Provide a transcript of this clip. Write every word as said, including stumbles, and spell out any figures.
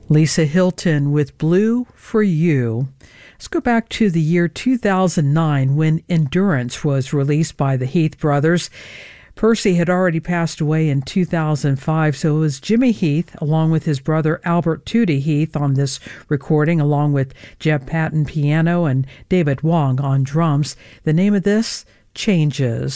Lisa Hilton with Blue for You. Let's go back to the year two thousand nine when Endurance was released by the Heath brothers. Percy had already passed away in two thousand five, so it was Jimmy Heath along with his brother Albert Tootie Heath on this recording, along with Jeb Patton piano and David Wong on drums. The name of this, Changes.